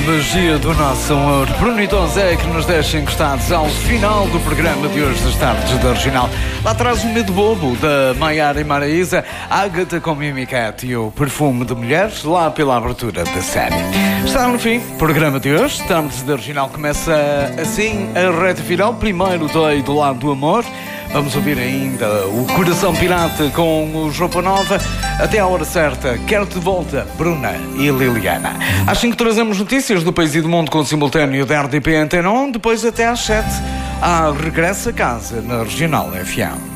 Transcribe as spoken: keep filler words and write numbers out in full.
magia do nosso amor. Bruno e Tom Zé que nos deixa encostados ao final do programa de hoje das tardes da Original. Lá atrás o Medo Bobo da Maiara e Maraísa, Ágata com Mimi Cat e o Perfume de Mulheres, lá pela abertura da série. Está no fim o programa de hoje. Tardes da Original começa assim a reta final. Primeiro dei do lado do amor. Vamos ouvir ainda o Coração Pirata com o Roupa Nova. Até à hora certa, quero de volta Bruna e Liliana. Às cinco trazemos notícias do país e do mundo com simultâneo da R D P Antena um. Depois até às sete, há Regresso a Casa na Regional F M.